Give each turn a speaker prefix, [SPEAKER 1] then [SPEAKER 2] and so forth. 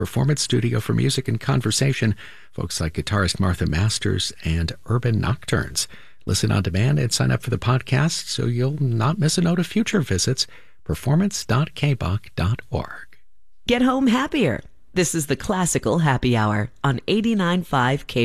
[SPEAKER 1] Performance Studio for Music and Conversation, folks like guitarist Martha Masters and Urban Nocturnes. Listen on demand and sign up for the podcast so you'll not miss a note of future visits. Performance.kbach.org.
[SPEAKER 2] Get home happier. This is the Classical Happy Hour on 89.5 KBAQ.